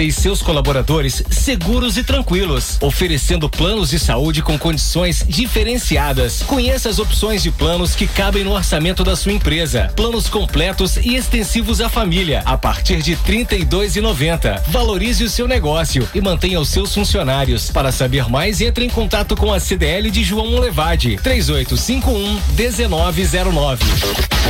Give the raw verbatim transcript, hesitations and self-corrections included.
e seus colaboradores seguros e tranquilos, oferecendo planos de saúde com condições diferenciadas. Conheça as opções de planos que cabem no orçamento da sua empresa. Planos completos e extensivos à família, a partir de trinta e dois reais e noventa centavos. Valorize o seu negócio e mantenha os seus funcionários. Para saber mais, entre em contato com a C D L de João Molevade, três oito cinco um, um nove zero nove.